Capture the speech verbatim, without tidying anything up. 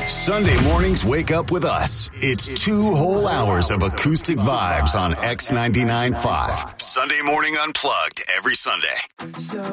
Sunday mornings wake up with us. It's two whole hours of acoustic vibes on X ninety-nine point five. Sunday Morning Unplugged every Sunday.